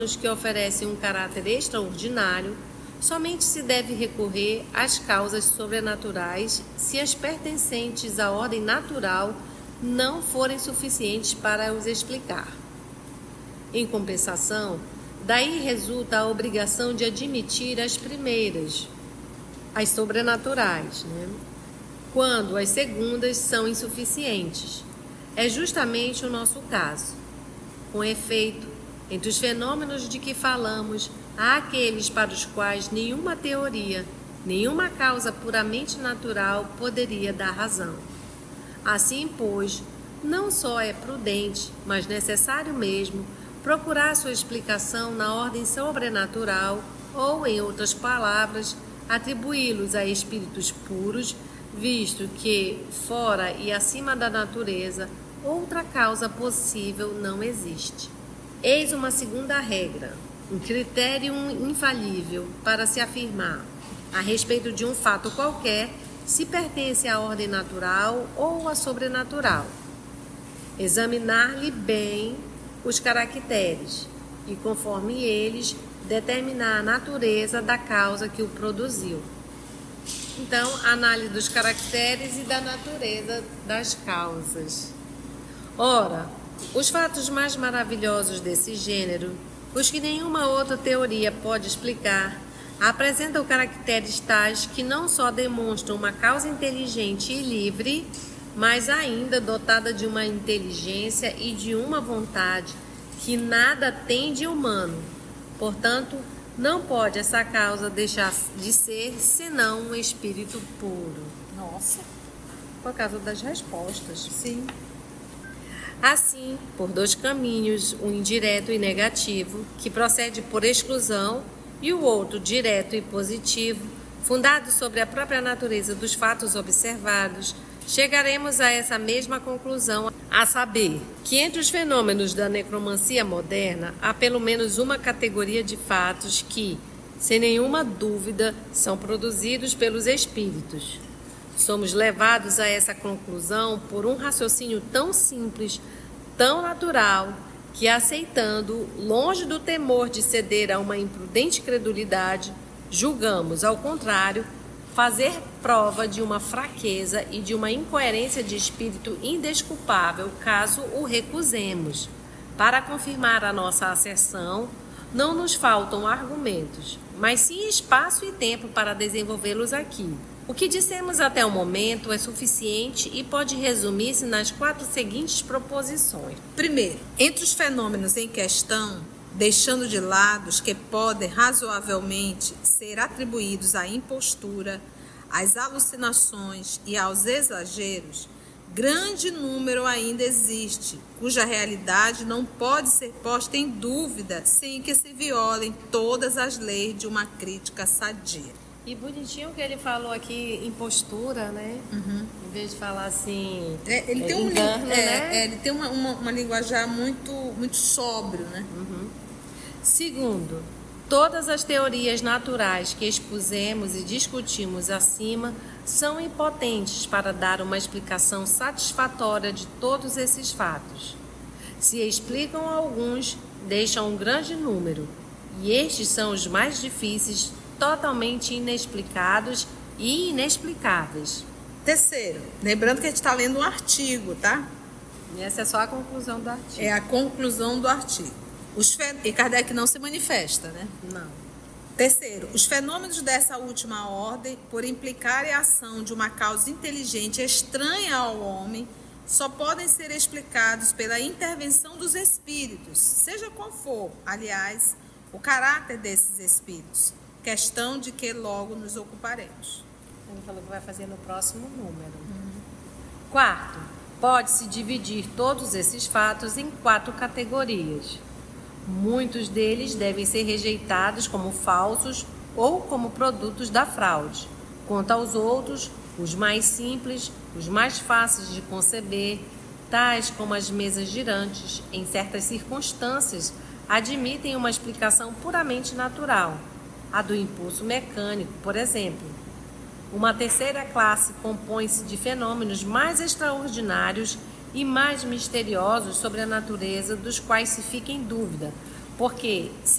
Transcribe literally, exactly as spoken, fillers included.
que oferecem um caráter extraordinário, somente se deve recorrer às causas sobrenaturais se as pertencentes à ordem natural não forem suficientes para os explicar. Em compensação, daí resulta a obrigação de admitir as primeiras, as sobrenaturais, né? Quando as segundas são insuficientes. É justamente o nosso caso. Com efeito, entre os fenômenos de que falamos, há aqueles para os quais nenhuma teoria, nenhuma causa puramente natural poderia dar razão. Assim, pois, não só é prudente, mas necessário mesmo, procurar sua explicação na ordem sobrenatural ou, em outras palavras, atribuí-los a espíritos puros, visto que, fora e acima da natureza, outra causa possível não existe. Eis uma segunda regra, um critério infalível para se afirmar, a respeito de um fato qualquer, se pertence à ordem natural ou à sobrenatural. Examinar-lhe bem os caracteres e, conforme eles, determinar a natureza da causa que o produziu. Então, análise dos caracteres e da natureza das causas. Ora, os fatos mais maravilhosos desse gênero, os que nenhuma outra teoria pode explicar, apresentam caracteres tais que não só demonstram uma causa inteligente e livre, mas ainda dotada de uma inteligência e de uma vontade que nada tem de humano. Portanto, não pode essa causa deixar de ser senão um espírito puro. Nossa. Por causa das respostas. Sim. Assim, por dois caminhos, um indireto e negativo, que procede por exclusão, e o outro direto e positivo, fundado sobre a própria natureza dos fatos observados, chegaremos a essa mesma conclusão, a saber, que entre os fenômenos da necromancia moderna há pelo menos uma categoria de fatos que, sem nenhuma dúvida, são produzidos pelos espíritos. Somos levados a essa conclusão por um raciocínio tão simples, tão natural, que, aceitando, longe do temor de ceder a uma imprudente credulidade, julgamos, ao contrário, fazer prova de uma fraqueza e de uma incoerência de espírito indesculpável, caso o recusemos. Para confirmar a nossa asserção, não nos faltam argumentos, mas sim espaço e tempo para desenvolvê-los aqui. O que dissemos até o momento é suficiente e pode resumir-se nas quatro seguintes proposições. Primeiro, entre os fenômenos em questão, deixando de lado os que podem razoavelmente ser atribuídos à impostura, às alucinações e aos exageros, grande número ainda existe, cuja realidade não pode ser posta em dúvida sem que se violem todas as leis de uma crítica sadia. E bonitinho que ele falou aqui, impostura, né? Uhum. Em vez de falar assim, é, ele, é, tem um, engano, é, né? É, ele tem uma, uma, uma linguajar muito, muito sóbrio, né? Uhum. Segundo, todas as teorias naturais que expusemos e discutimos acima são impotentes para dar uma explicação satisfatória de todos esses fatos. Se explicam alguns, deixam um grande número, e estes são os mais difíceis, totalmente inexplicados e inexplicáveis. Terceiro, lembrando que a gente está lendo um artigo, tá? E essa é só a conclusão do artigo. É a conclusão do artigo. Os fen... E Kardec não se manifesta, né? Não. Terceiro, os fenômenos dessa última ordem, por implicarem a ação de uma causa inteligente estranha ao homem, só podem ser explicados pela intervenção dos espíritos, seja qual for, aliás, o caráter desses espíritos, questão de que logo nos ocuparemos. Ele falou que vai fazer no próximo número. Uhum. Quarto, pode-se dividir todos esses fatos em quatro categorias. Muitos deles devem ser rejeitados como falsos ou como produtos da fraude. Quanto aos outros, os mais simples, os mais fáceis de conceber, tais como as mesas girantes, em certas circunstâncias, admitem uma explicação puramente natural, a do impulso mecânico, por exemplo. Uma terceira classe compõe-se de fenômenos mais extraordinários e mais misteriosos sobre a natureza, dos quais se fica em dúvida, Porque